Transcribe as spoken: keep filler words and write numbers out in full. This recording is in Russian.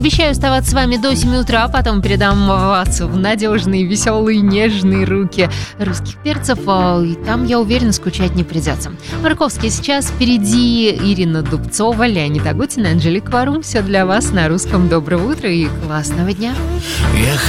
Обещаю оставаться с вами до семи утра, потом передам вас в надежные, веселые, нежные руки русских перцев, и там, я уверена, скучать не придется. Марковский сейчас, впереди Ирина Дубцова, Леонид Агутин, Анжелика Варум. Все для вас на русском. Доброго утра и классного дня. Я